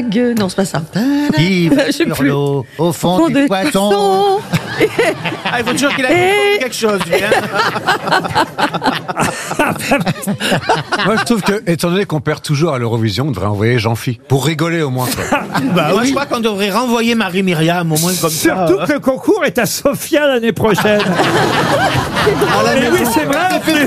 Non, c'est pas ça. Vive Je sais sur plus. l'eau, au fond du poisson. Il faut toujours qu'il ait quelque chose, lui. Moi, je trouve que, étant donné qu'on perd toujours à l'Eurovision, on devrait envoyer Jean-Phi. Pour rigoler, au moins, quoi. Moi, je crois qu'on devrait renvoyer Marie-Myriam, au moins comme Surtout ça. que le concours est à Sofia l'année prochaine. Mais oui, c'est vrai.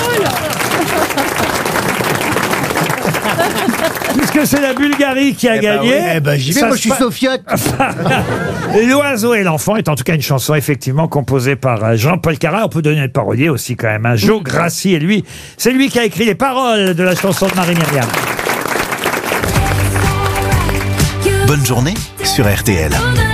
Puisque c'est la Bulgarie qui a gagné. J'y vais, moi je suis Sofiote. L'oiseau et l'enfant est en tout cas une chanson effectivement composée par Jean-Paul Carat. On peut donner le parolier aussi quand même. Joe Grassi, et lui, c'est lui qui a écrit les paroles de la chanson de Marie-Myriam. Bonne journée sur RTL.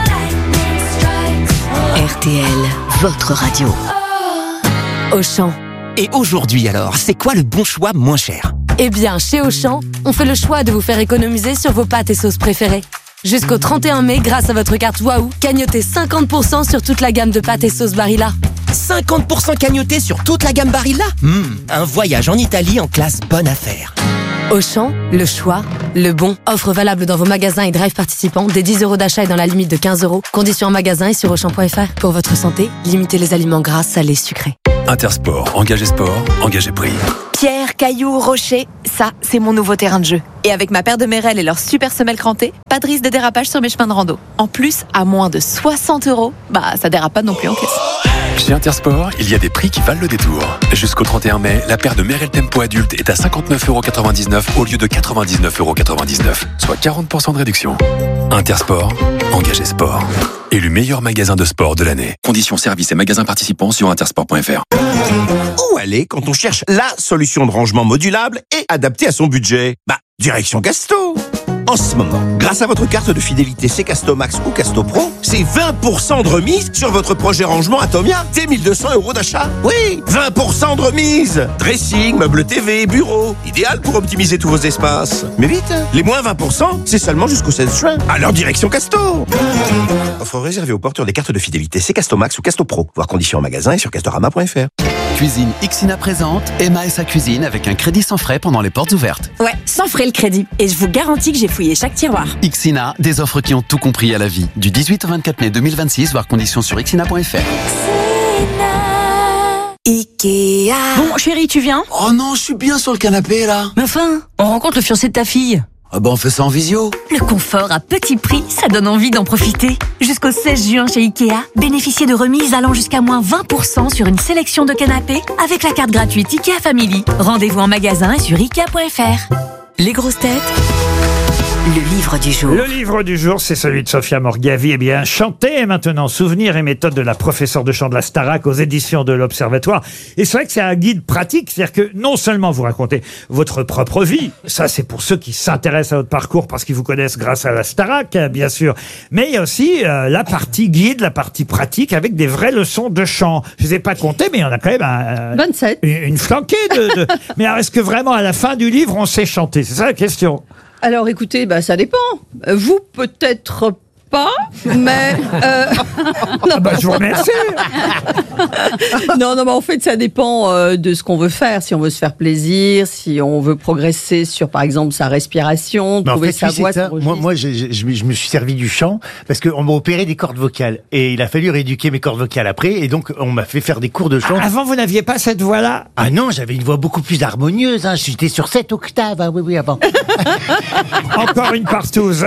RTL, votre radio. Auchan. Et aujourd'hui alors, c'est quoi le bon choix moins cher ? Eh bien, chez Auchan, on fait le choix de vous faire économiser sur vos pâtes et sauces préférées. Jusqu'au 31 mai, grâce à votre carte Waouh, cagnotez 50% sur toute la gamme de pâtes et sauces Barilla. 50% cagnoté sur toute la gamme Barilla ? Un voyage en Italie en classe bonne affaire. Auchan, le choix, le bon. Offre valable dans vos magasins et drive participants dès 10 € d'achat et dans la limite de 15 €. Conditions en magasin et sur Auchan.fr. Pour votre santé, limitez les aliments gras, salés, sucrés. Intersport, engagé sport, engagé prix. Pierre, cailloux, rocher, ça, c'est mon nouveau terrain de jeu. Et avec ma paire de Merrell et leur super semelle crantée, pas de risque de dérapage sur mes chemins de rando. En plus, à moins de 60 €, ça dérape pas non plus en caisse. Chez Intersport, il y a des prix qui valent le détour. Jusqu'au 31 mai, la paire de Merrell Tempo adulte est à 59,99 € au lieu de 99,99 €, soit 40% de réduction. Intersport, engagé sport. Élu meilleur magasin de sport de l'année. Conditions services et magasins participants sur intersport.fr. Où aller quand on cherche la solution de rangement modulable et adaptée à son budget ? Direction Casto. En ce moment, grâce à votre carte de fidélité Casto Max ou Casto Pro, c'est 20% de remise sur votre projet rangement Atomia dès 1 200 € d'achat. Oui, 20% de remise. Dressing, meubles TV, bureau, idéal pour optimiser tous vos espaces. Mais vite, les moins 20%, c'est seulement jusqu'au 16 juin. Alors direction Casto. Offre réservée aux porteurs des cartes de fidélité Casto Max ou Casto Pro. Voir conditions en magasin et sur castorama.fr. Cuisine Ixina présente Emma et sa cuisine avec un crédit sans frais pendant les portes ouvertes. Ouais, sans frais le crédit. Et je vous garantis que j'ai fouillé chaque tiroir. Ixina, des offres qui ont tout compris à la vie. Du 18 au 24 mai 2026, voir conditions sur ixina.fr. Ikea. Bon, chérie, tu viens ? Oh non, je suis bien sur le canapé, là. Mais enfin, on rencontre le fiancé de ta fille. Ah on fait ça en visio. Le confort à petit prix, ça donne envie d'en profiter. Jusqu'au 16 juin chez Ikea, bénéficiez de remises allant jusqu'à moins 20% sur une sélection de canapés avec la carte gratuite Ikea Family. Rendez-vous en magasin et sur Ikea.fr. Les grosses têtes, le livre du jour. Le livre du jour, c'est celui de Sophia Morgavi. Eh bien, chanter maintenant, souvenirs et méthodes de la professeure de chant de la Starac aux éditions de l'Observatoire. Et c'est vrai que c'est un guide pratique, c'est-à-dire que non seulement vous racontez votre propre vie, ça c'est pour ceux qui s'intéressent à votre parcours parce qu'ils vous connaissent grâce à la Starac, bien sûr, mais il y a aussi la partie guide, la partie pratique avec des vraies leçons de chant. Je ne les ai pas comptées, mais il y en a quand même 27. Une flanquée de... Mais alors, est-ce que vraiment à la fin du livre, on sait chanter ? C'est ça la question. Alors écoutez, ça dépend. Vous peut-être pas, mais... je vous remercie. non, mais en fait, ça dépend de ce qu'on veut faire. Si on veut se faire plaisir, si on veut progresser sur, par exemple, sa respiration, trouver sa voix. Moi, je me suis servi du chant parce qu'on m'a opéré des cordes vocales. Et il a fallu rééduquer mes cordes vocales après. Et donc, on m'a fait faire des cours de chant. Avant, vous n'aviez pas cette voix-là ? Ah non, j'avais une voix beaucoup plus harmonieuse. J'étais sur 7 octaves. Oui, avant. Encore une partouze.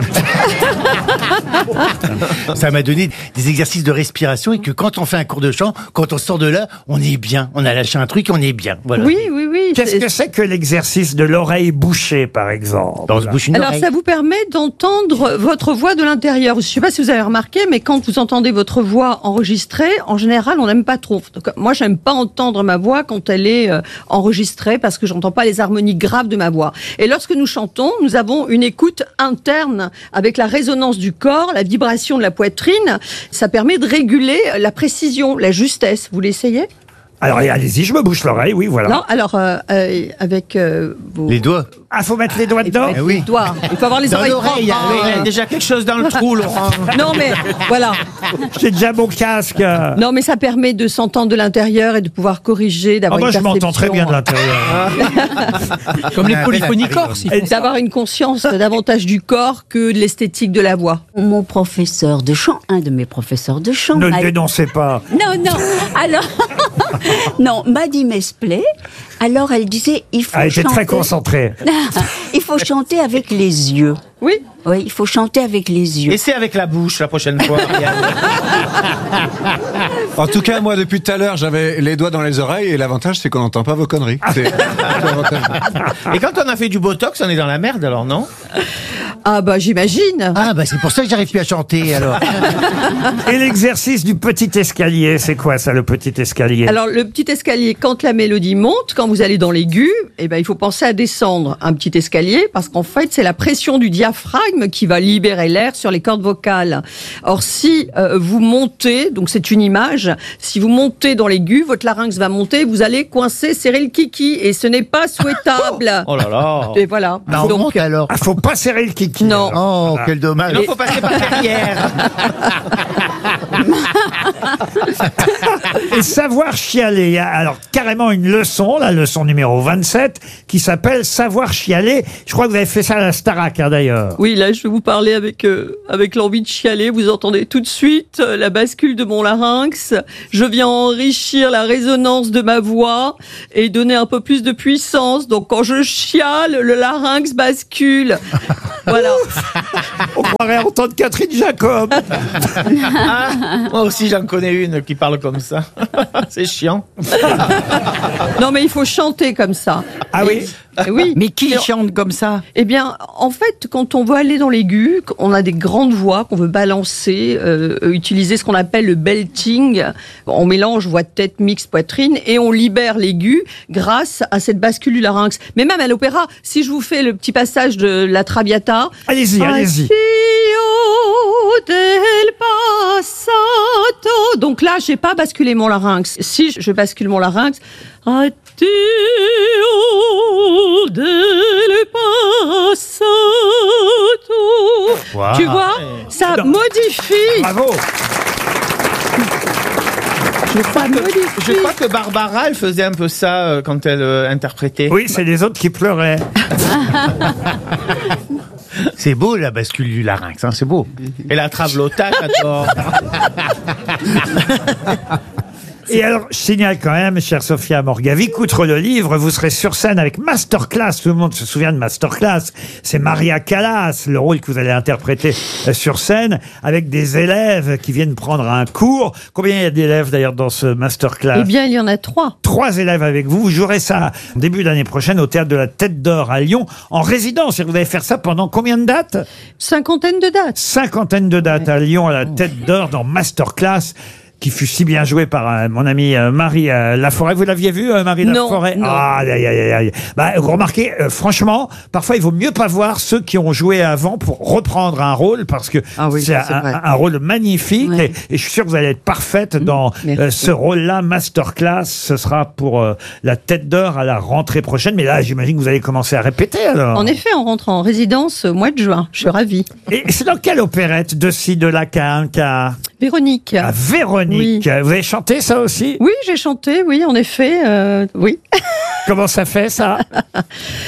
Ça m'a donné des exercices de respiration et que quand on fait un cours de chant, quand on sort de là, on est bien. On a lâché un truc, on est bien. Voilà. Oui. Qu'est-ce que c'est que l'exercice de l'oreille bouchée, par exemple ? On se bouche une Alors, oreille. ça vous permet d'entendre votre voix de l'intérieur. Je ne sais pas si vous avez remarqué, mais quand vous entendez votre voix enregistrée, en général, on n'aime pas trop. Donc, moi, j'aime pas entendre ma voix quand elle est enregistrée parce que j'entends pas les harmonies graves de ma voix. Et lorsque nous chantons, nous avons une écoute interne avec la résonance du corps, la vibration de la poitrine. Ça permet de réguler la précision, la justesse. Vous l'essayez ? Alors, allez-y, je me bouche l'oreille, oui, voilà. Non, alors, avec vos... Les doigts. Ah, faut mettre les doigts dedans. Il faut mettre les doigts. Il faut avoir les Dans oreilles l'oreille, propres, Oui, hein. il y a déjà quelque chose dans le trou, Laurent. Non mais voilà. J'ai déjà mon casque. Non mais ça permet de s'entendre de l'intérieur et de pouvoir corriger, Ah, d'avoir moi, une je m'entends très bien de perception. l'intérieur. Comme les On a polyphonies appelé la corses. Et d'avoir une conscience davantage du corps que de l'esthétique de la voix. Mon professeur de chant, un de mes professeurs de chant. Ne le dénoncez pas. Non, non. Alors, non, Maddy Mesplay. Alors, elle disait, il faut Elle était chanter. très concentrée. Il faut chanter avec les yeux. Oui. Oui, il faut chanter avec les yeux. Et c'est avec la bouche la prochaine fois. En tout cas, moi, depuis tout à l'heure, j'avais les doigts dans les oreilles et l'avantage, c'est qu'on n'entend pas vos conneries. C'est l'avantage. Et quand on a fait du Botox, on est dans la merde alors, non? Ah bah j'imagine. Ah bah c'est pour ça que j'arrive plus à chanter alors. Et l'exercice du petit escalier, c'est quoi ça, le petit escalier? Alors le petit escalier, quand la mélodie monte, quand vous allez dans l'aigu, eh ben il faut penser à descendre un petit escalier parce qu'en fait c'est la pression du diaphragme qui va libérer l'air sur les cordes vocales. Or si vous montez, donc c'est une image, si vous montez dans l'aigu, votre larynx va monter, vous allez coincer, serrer le kiki et ce n'est pas souhaitable. Oh là là. Et voilà. Bah, on monte alors. Ah, faut pas serrer le kiki. Non. Oh, Voilà. quel dommage. Il faut passer par derrière. Et savoir chialer. Il y a alors carrément une leçon, la leçon numéro 27, qui s'appelle savoir chialer. Je crois que vous avez fait ça à la Starac, hein, d'ailleurs. Oui, là, je vais vous parler avec l'envie de chialer. Vous entendez tout de suite la bascule de mon larynx. Je viens enrichir la résonance de ma voix et donner un peu plus de puissance. Donc, quand je chiale, le larynx bascule. Voilà. On croirait entendre Catherine Jacob. Ah, moi aussi, j'en connais une qui parle comme ça. C'est chiant. Non, mais il faut chanter comme ça. Ah oui? Oui. Mais qui chante comme ça? Eh bien, en fait, quand on veut aller dans l'aigu, on a des grandes voix qu'on veut balancer, utiliser ce qu'on appelle le belting. On mélange voix de tête, mix, poitrine, et on libère l'aigu grâce à cette bascule du larynx. Mais même à l'opéra, si je vous fais le petit passage de la Traviata. Allez-y, allez-y. Addio del passato. Donc là, j'ai pas basculé mon larynx. Si je bascule mon larynx, addio del passato. Wow. Tu vois, ça modifie. Bravo. Je crois que Barbara, elle faisait un peu ça quand elle interprétait. Oui, c'est les autres qui pleuraient. C'est beau la bascule du larynx, hein, c'est beau. Et la travelota, j'adore. Et alors, je signale quand même, chère Sophia Morgavi, qu'outre le livre, vous serez sur scène avec Masterclass. Tout le monde se souvient de Masterclass. C'est Maria Callas, le rôle que vous allez interpréter sur scène, avec des élèves qui viennent prendre un cours. Combien il y a d'élèves d'ailleurs dans ce Masterclass? Eh bien, il y en a 3. 3 élèves avec vous. Vous jouerez ça en début d'année prochaine au Théâtre de la Tête d'Or à Lyon, en résidence. Et vous allez faire ça pendant combien de dates? 50 de dates. 50 de dates à Lyon, à la Tête d'Or, dans Masterclass, qui fut si bien joué par mon amie Marie Laforêt. Vous l'aviez vu, Marie Non, Laforêt? non. Ah, aïe, aïe, aïe, aïe. Bah, remarquez, franchement, parfois, il vaut mieux pas voir ceux qui ont joué avant pour reprendre un rôle, parce que c'est un rôle magnifique, Ouais. et je suis sûr que vous allez être parfaite dans ce rôle-là. Masterclass, ce sera pour la Tête d'Or à la rentrée prochaine. Mais là, j'imagine que vous allez commencer à répéter, alors. En effet, on rentre en résidence au mois de juin. Je suis ravie. Et c'est dans quelle opérette de ci, de là, qu'à Véronique. Ah, Véronique. Oui. Vous avez chanté ça aussi? Oui, j'ai chanté, oui, en effet, oui. Comment ça fait, ça?